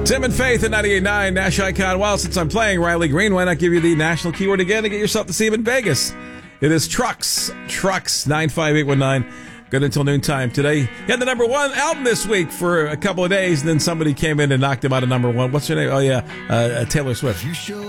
Tim and Faith at 98.9 Nash Icon. Well, since I'm playing Riley Green, why not give you the national keyword again to get yourself to see him in Vegas? It is trucks. Trucks, 95819. Good until noontime today. He had the number one album this week for a couple of days, and then somebody came in and knocked him out of number one. What's her name? Oh, yeah, Taylor Swift.